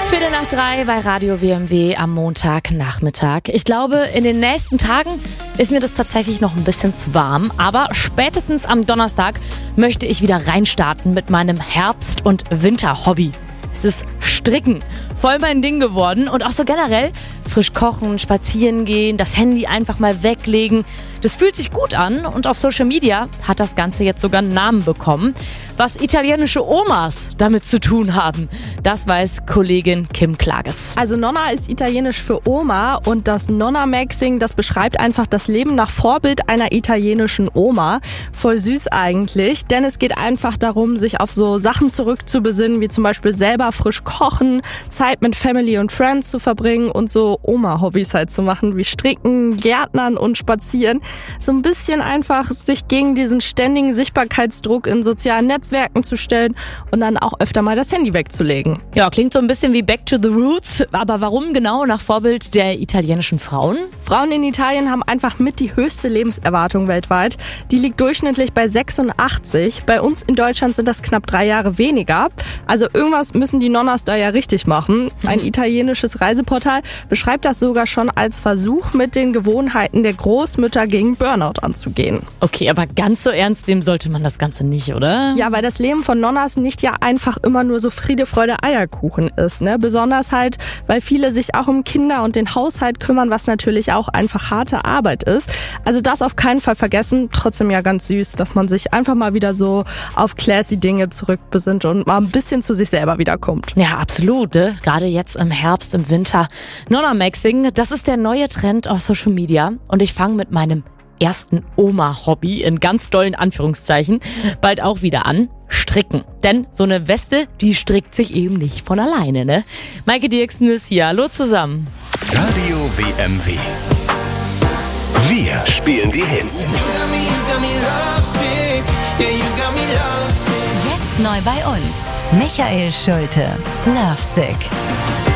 3 bei Radio WMW am Montagnachmittag. Ich glaube, in den nächsten Tagen ist mir das tatsächlich noch ein bisschen zu warm. Aber spätestens am Donnerstag möchte ich wieder reinstarten mit meinem Herbst- und Winterhobby. Es ist Stricken. Voll mein Ding geworden. Und auch so generell frisch kochen, spazieren gehen, das Handy einfach mal weglegen. Das fühlt sich gut an und auf Social Media hat das Ganze jetzt sogar einen Namen bekommen. Was italienische Omas damit zu tun haben, das weiß Kollegin Kim Klages. Also Nonna ist italienisch für Oma und das Nonna-Maxing, das beschreibt einfach das Leben nach Vorbild einer italienischen Oma. Voll süß eigentlich, denn es geht einfach darum, sich auf so Sachen zurückzubesinnen, wie zum Beispiel selber frisch kochen, Zeit mit Family und Friends zu verbringen und so Oma-Hobbys halt zu machen, wie Stricken, Gärtnern und Spazieren. So ein bisschen einfach sich gegen diesen ständigen Sichtbarkeitsdruck in sozialen Netzwerken zu stellen und dann auch öfter mal das Handy wegzulegen. Ja, klingt so ein bisschen wie Back to the Roots. Aber warum genau nach Vorbild der italienischen Frauen? Frauen in Italien haben einfach mit die höchste Lebenserwartung weltweit. Die liegt durchschnittlich bei 86. Bei uns in Deutschland sind das knapp 3 Jahre weniger. Also irgendwas müssen die Nonnas da ja richtig machen. Ein italienisches Reiseportal beschreibt das sogar schon als Versuch, mit den Gewohnheiten der Großmütter gegen Burnout anzugehen. Okay, aber ganz so ernst nehmen sollte man das Ganze nicht, oder? Ja, weil das Leben von Nonnas nicht ja einfach immer nur so Friede, Freude, Eierkuchen ist, ne? Besonders halt, weil viele sich auch um Kinder und den Haushalt kümmern, was natürlich auch einfach harte Arbeit ist. Also das auf keinen Fall vergessen. Trotzdem ja ganz süß, dass man sich einfach mal wieder so auf classy Dinge zurückbesinnt und mal ein bisschen zu sich selber wiederkommt. Ja, absolut. Ne? Gerade jetzt im Herbst, im Winter. Nonna-Maxing, das ist der neue Trend auf Social Media. Und ich fange mit meinem ersten Oma-Hobby in ganz dollen Anführungszeichen bald auch wieder an. Stricken. Denn so eine Weste, die strickt sich eben nicht von alleine, ne? Maike Dirksen ist hier. Hallo zusammen. Radio WMW. Wir spielen die Hits. Jetzt neu bei uns. Michael Schulte. Lovesick.